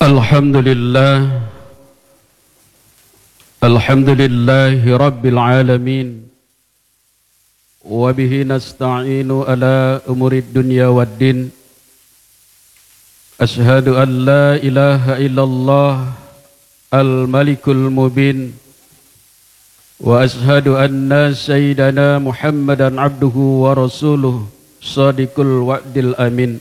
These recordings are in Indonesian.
Alhamdulillah, alhamdulillahi rabbil alamin, wa bihi nasta'inu ala umurid dunya waddin. Ashhadu an la ilaha illallah al-malikul mubin, wa ashhadu anna sayyidana Muhammadan abduhu wa rasuluh sadiqul wa'dil amin.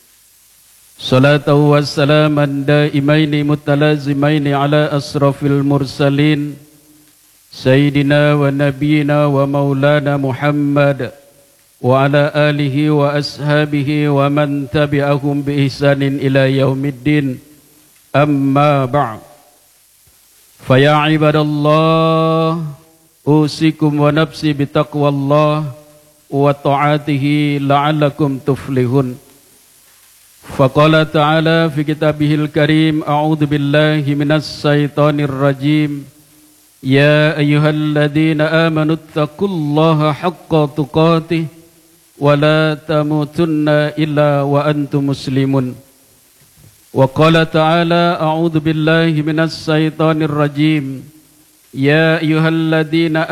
Salatu wassalaman daimaini mutalazimaini ala asrafil mursalin Sayyidina wa nabiyina wa maulana Muhammad wa ala alihi wa ashabihi wa man tabi'ahum bi ihsanin ila yaumiddin. Amma ba'd. Faya ibadallah, usikum wa nafsi bitaqwallah wa ta'atihi la'allakum tuflihun. Faqala ta'ala fi kitabihil karim, a'udzu billahi minas syaitonir rajim. Ya ayyuhalladzina amanu taqullaha haqqa tuqatih wa la tamutunna illa wa antum muslimun. Wa qala ta'ala, a'udzu billahi minas syaitonir rajim. Ya ayyuhalladzina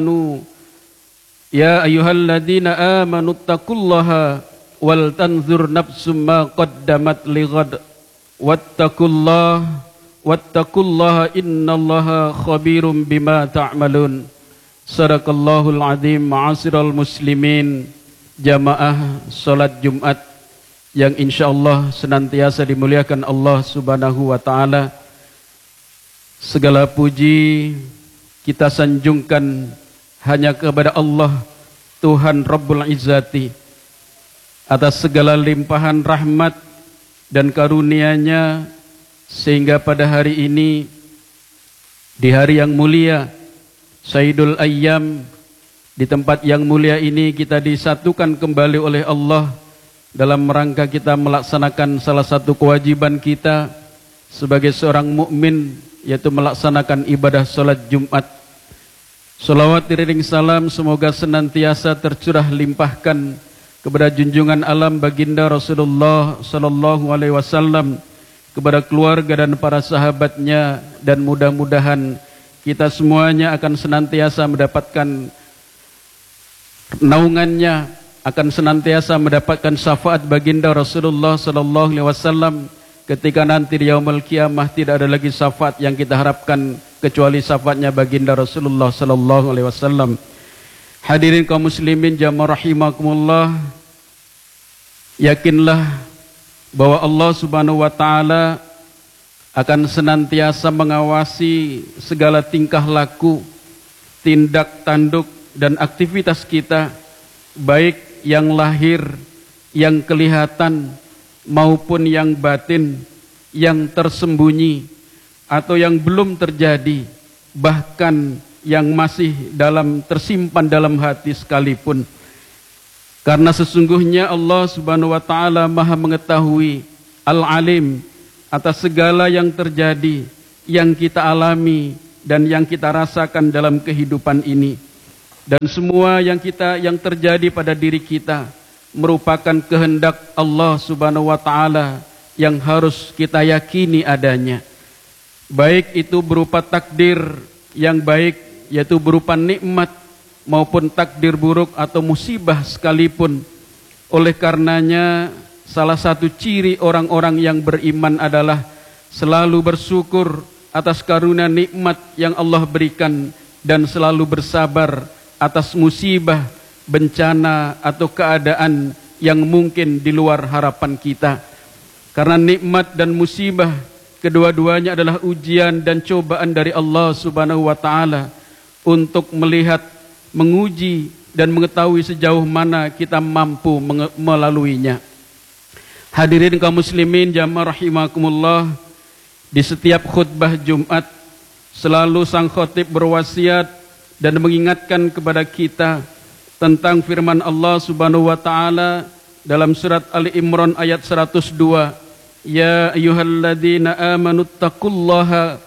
amanu taqullaha wal tanzur nafsum ma qaddamat lighad wattaqullaha innallaha khabirum bima ta'malun. Sadaqallahul azim. Ma'asyiral muslimin, jamaah salat Jumat yang insyaallah senantiasa dimuliakan Allah Subhanahu wa taala. Segala puji kita sanjungkan hanya kepada Allah, Tuhan Rabbul Izzati, atas segala limpahan rahmat dan karunia-Nya, sehingga pada hari ini, di hari yang mulia Sayyidul Ayyam, di tempat yang mulia ini kita disatukan kembali oleh Allah dalam rangka kita melaksanakan salah satu kewajiban kita sebagai seorang mukmin, yaitu melaksanakan ibadah salat Jumat. Salawat iring salam semoga senantiasa tercurah limpahkan kepada junjungan alam baginda Rasulullah sallallahu alaihi wasallam, kepada keluarga dan para sahabatnya, dan mudah-mudahan kita semuanya akan senantiasa mendapatkan naungannya, akan senantiasa mendapatkan syafaat baginda Rasulullah sallallahu alaihi wasallam ketika nanti di yaumul qiyamah tidak ada lagi syafaat yang kita harapkan kecuali syafaatnya baginda Rasulullah sallallahu alaihi wasallam. Hadirin kaum muslimin jamaah rahimakumullah, yakinlah bahwa Allah Subhanahu wa taala akan senantiasa mengawasi segala tingkah laku, tindak tanduk dan aktivitas kita, baik yang lahir, yang kelihatan maupun yang batin, yang tersembunyi atau yang belum terjadi, bahkan yang masih tersimpan dalam hati sekalipun. Karena sesungguhnya Allah Subhanahu wa taala Maha mengetahui, Al-Alim, atas segala yang terjadi, yang kita alami dan yang kita rasakan dalam kehidupan ini. Dan semua yang terjadi pada diri kita merupakan kehendak Allah Subhanahu wa taala yang harus kita yakini adanya. Baik itu berupa takdir yang baik, yaitu berupa nikmat, maupun takdir buruk atau musibah sekalipun. Oleh karenanya, salah satu ciri orang-orang yang beriman adalah selalu bersyukur atas karunia nikmat yang Allah berikan dan selalu bersabar atas musibah, bencana atau keadaan yang mungkin di luar harapan kita. Karena nikmat dan musibah kedua-duanya adalah ujian dan cobaan dari Allah Subhanahu wa taala untuk melihat, menguji dan mengetahui sejauh mana kita mampu melaluinya. Hadirin kaum muslimin jamaah rahimakumullah, di setiap khutbah Jumat selalu sang khatib berwasiat dan mengingatkan kepada kita tentang firman Allah Subhanahu wa taala dalam surat Ali Imran ayat 102. Ya ayyuhalladzina amanu taqullaha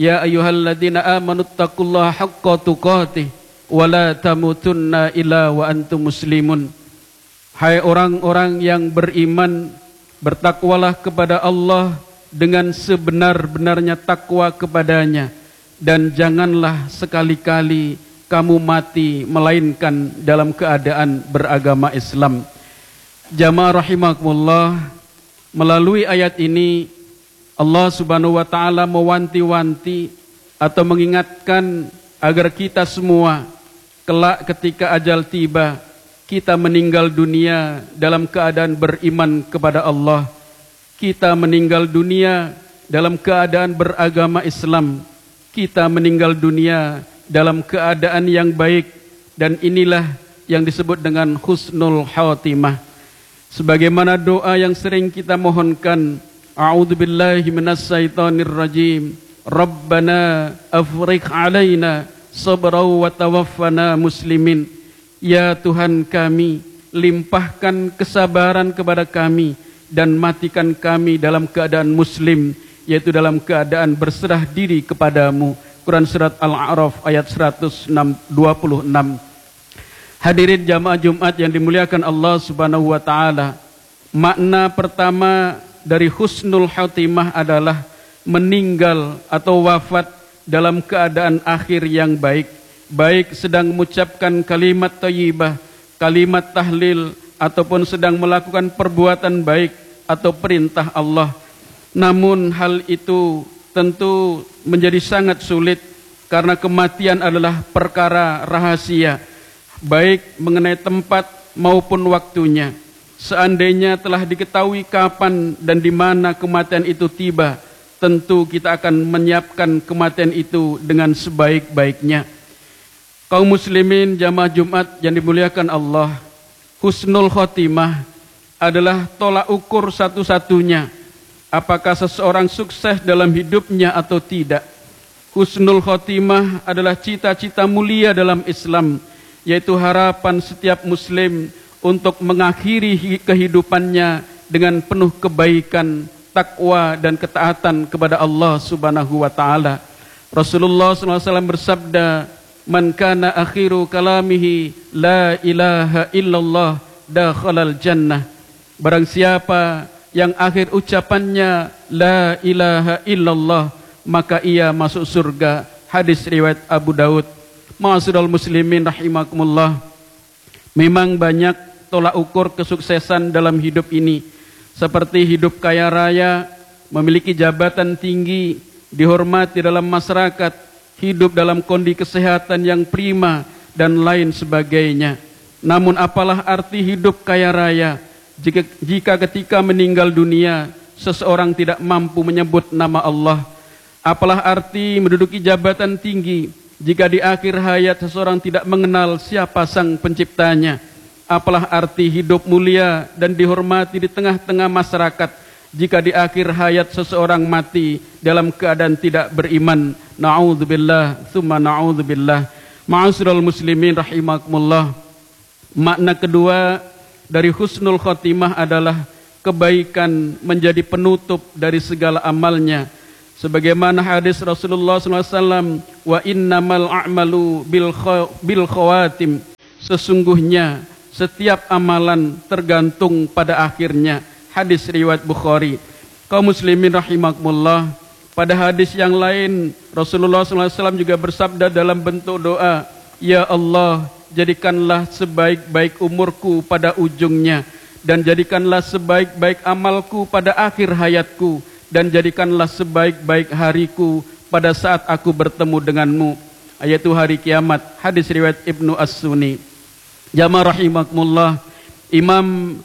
haqqa tuqatih wa la tamutunna illa wa antum muslimun. Hai orang-orang yang beriman, bertakwalah kepada Allah dengan sebenar-benarnya takwa kepadanya, dan janganlah sekali-kali kamu mati melainkan dalam keadaan beragama Islam. Jamaah rahimakumullah, melalui ayat ini Allah Subhanahu wa taala mewanti-wanti atau mengingatkan agar kita semua kelak ketika ajal tiba, kita meninggal dunia dalam keadaan beriman kepada Allah. Kita meninggal dunia dalam keadaan beragama Islam. Kita meninggal dunia dalam keadaan yang baik, dan inilah yang disebut dengan husnul khatimah. Sebagaimana doa yang sering kita mohonkan, a'udzubillahi minasyaitonir rajim, Rabbana afriq alaina sabra wa tawaffana muslimin. Ya Tuhan kami, limpahkan kesabaran kepada kami dan matikan kami dalam keadaan muslim, yaitu dalam keadaan berserah diri kepadamu. Quran Surat Al-A'raf ayat 126. Hadirin jamaah Jumat yang dimuliakan Allah Subhanahu wa taala, makna pertama dari husnul khatimah adalah meninggal atau wafat dalam keadaan akhir yang baik, baik sedang mengucapkan kalimat thayyibah, kalimat tahlil, ataupun sedang melakukan perbuatan baik atau perintah Allah. Namun hal itu tentu menjadi sangat sulit karena kematian adalah perkara rahasia, baik mengenai tempat maupun waktunya. Seandainya telah diketahui kapan dan di mana kematian itu tiba, tentu kita akan menyiapkan kematian itu dengan sebaik-baiknya. Kaum muslimin jamaah Jumat yang dimuliakan Allah, husnul khotimah adalah tolak ukur satu-satunya apakah seseorang sukses dalam hidupnya atau tidak. Husnul khotimah adalah cita-cita mulia dalam Islam, yaitu harapan setiap muslim untuk mengakhiri kehidupannya dengan penuh kebaikan, takwa dan ketaatan kepada Allah Subhanahu wa taala. Rasulullah SAW bersabda, "Man kana akhiru kalamihi la ilaha illallah dakhalal jannah." Barang siapa yang akhir ucapannya la ilaha illallah, maka ia masuk surga. Hadis riwayat Abu Daud. Ma'asyiral muslimin rahimakumullah, memang banyak tolak ukur kesuksesan dalam hidup ini, seperti hidup kaya raya, memiliki jabatan tinggi, dihormati dalam masyarakat, hidup dalam kondisi kesehatan yang prima, dan lain sebagainya. Namun apalah arti hidup kaya raya jika ketika meninggal dunia seseorang tidak mampu menyebut nama Allah? Apalah arti menduduki jabatan tinggi jika di akhir hayat seseorang tidak mengenal siapa sang penciptanya? Apalah arti hidup mulia dan dihormati di tengah-tengah masyarakat jika di akhir hayat seseorang mati dalam keadaan tidak beriman? Na'udzubillah, tsumma na'udzubillah. Ma'asyiral muslimin rahimakumullah, makna kedua dari husnul khotimah adalah kebaikan menjadi penutup dari segala amalnya. Sebagaimana hadis Rasulullah SAW, wa innamal a'malu bil khawatim, sesungguhnya setiap amalan tergantung pada akhirnya. Hadis riwayat Bukhari. Kaum muslimin rahimakumullah, pada hadis yang lain Rasulullah SAW juga bersabda dalam bentuk doa, "Ya Allah, jadikanlah sebaik-baik umurku pada ujungnya, dan jadikanlah sebaik-baik amalku pada akhir hayatku, dan jadikanlah sebaik-baik hariku pada saat aku bertemu denganmu, yaitu hari kiamat." Hadis riwayat Ibnu As-Sunni. Jamaah rahimakumullah, Imam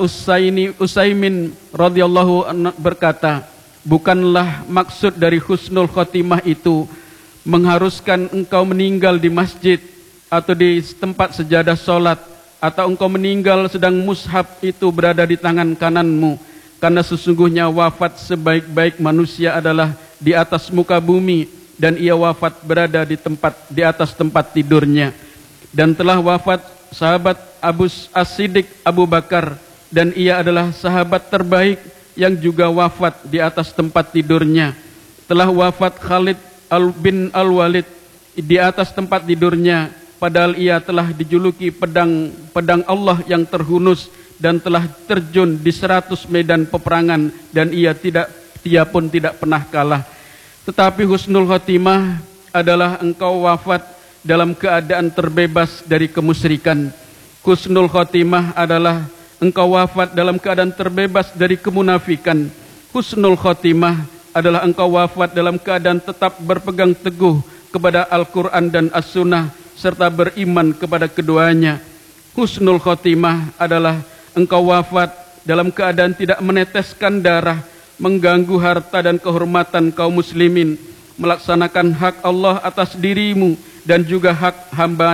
Al-Utsaimin radhiyallahu anhu berkata, bukanlah maksud dari husnul khotimah itu mengharuskan engkau meninggal di masjid atau di tempat sejadah solat, atau engkau meninggal sedang mushaf itu berada di tangan kananmu, karena sesungguhnya wafat sebaik-baik manusia adalah di atas muka bumi, dan ia wafat berada di atas tempat tidurnya. Dan telah wafat sahabat Abu As-Siddiq Abu Bakar, dan ia adalah sahabat terbaik yang juga wafat di atas tempat tidurnya. Telah wafat Khalid bin Al-Walid di atas tempat tidurnya, padahal ia telah dijuluki pedang Allah yang terhunus, dan telah terjun di 100 medan peperangan, dan ia tidak setia pun tidak pernah kalah. Tetapi husnul khotimah adalah engkau wafat dalam keadaan terbebas dari kemusyrikan. Husnul khotimah adalah engkau wafat dalam keadaan terbebas dari kemunafikan. Husnul khotimah adalah engkau wafat dalam keadaan tetap berpegang teguh kepada Al-Quran dan As-Sunnah serta beriman kepada keduanya. Husnul khotimah adalah engkau wafat dalam keadaan tidak meneteskan darah, mengganggu harta dan kehormatan kaum muslimin, melaksanakan hak Allah atas dirimu dan juga hak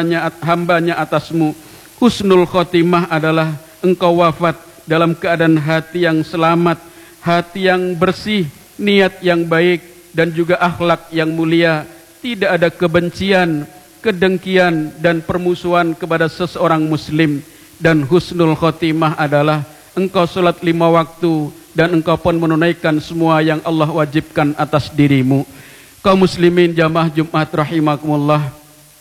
hambanya atasmu. Husnul khotimah adalah engkau wafat dalam keadaan hati yang selamat, hati yang bersih, niat yang baik dan juga akhlak yang mulia. Tidak ada kebencian, kedengkian dan permusuhan kepada seseorang muslim. Dan husnul khotimah adalah engkau salat 5 waktu dan engkau pun menunaikan semua yang Allah wajibkan atas dirimu. Kaum muslimin jamaah Jumat rahimakumullah,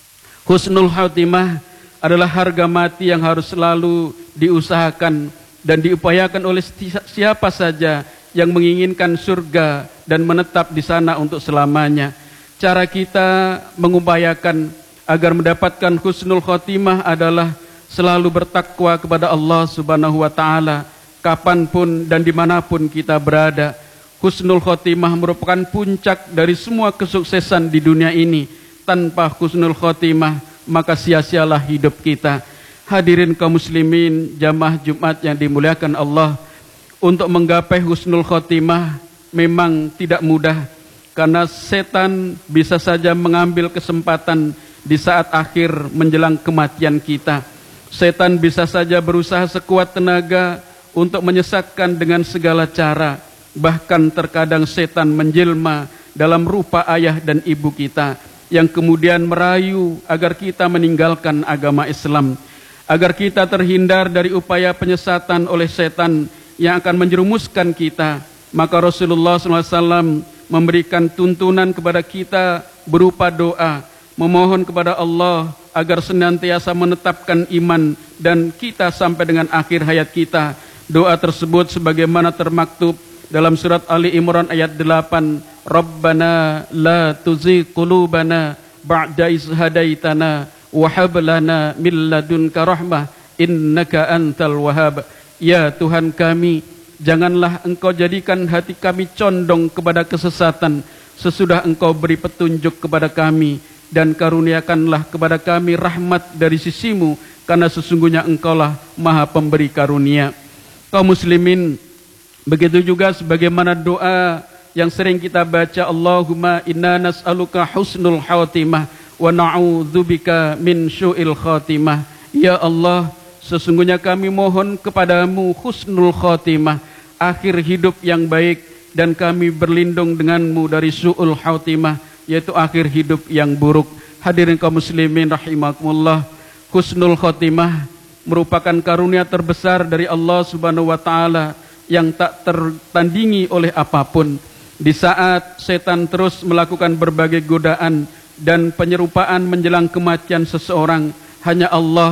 husnul khotimah adalah harga mati yang harus selalu diusahakan dan diupayakan oleh siapa saja yang menginginkan surga dan menetap di sana untuk selamanya. Cara kita mengupayakan agar mendapatkan husnul khotimah adalah selalu bertakwa kepada Allah Subhanahu wa taala kapanpun dan dimanapun kita berada. Husnul khotimah merupakan puncak dari semua kesuksesan di dunia ini. Tanpa husnul khotimah maka sia-sialah hidup kita. Hadirin kaum muslimin jamaah Jumat yang dimuliakan Allah, untuk menggapai husnul khotimah memang tidak mudah, karena setan bisa saja mengambil kesempatan di saat akhir menjelang kematian kita. Setan bisa saja berusaha sekuat tenaga untuk menyesatkan dengan segala cara. Bahkan terkadang setan menjelma dalam rupa ayah dan ibu kita, yang kemudian merayu agar kita meninggalkan agama Islam, agar kita terhindar dari upaya penyesatan oleh setan yang akan menjerumuskan kita. Maka Rasulullah SAW memberikan tuntunan kepada kita berupa doa, memohon kepada Allah agar senantiasa menetapkan iman dan kita sampai dengan akhir hayat kita. Doa tersebut sebagaimana termaktub dalam surat Ali Imran ayat 8, Rabbana la tuzigh qulubana ba'da iz hadaitana wa hab lana min ladunka rahmah innaka antal wahhab. Ya Tuhan kami, janganlah engkau jadikan hati kami condong kepada kesesatan sesudah engkau beri petunjuk kepada kami, dan karuniakanlah kepada kami rahmat dari sisimu, karena sesungguhnya engkaulah maha pemberi karunia. Kaum muslimin, begitu juga sebagaimana doa yang sering kita baca, Allahumma inna nas'aluka husnul khatimah wa na'udzubika min syu'il khatimah. Ya Allah, sesungguhnya kami mohon kepadamu husnul khatimah, akhir hidup yang baik, dan kami berlindung denganmu dari su'ul khatimah, yaitu akhir hidup yang buruk. Hadirin kaum muslimin rahimakumullah, husnul khatimah merupakan karunia terbesar dari Allah Subhanahu wa taala yang tak tertandingi oleh apapun. Di saat setan terus melakukan berbagai godaan dan penyerupaan menjelang kematian seseorang, hanya Allah